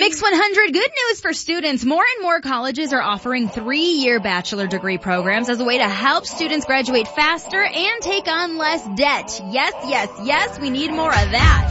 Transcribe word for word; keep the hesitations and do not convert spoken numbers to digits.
Mix one hundred, good news for students. More and more colleges are offering three-year bachelor degree programs as a way to help students graduate faster and take on less debt. Yes, yes, yes, we need more of that.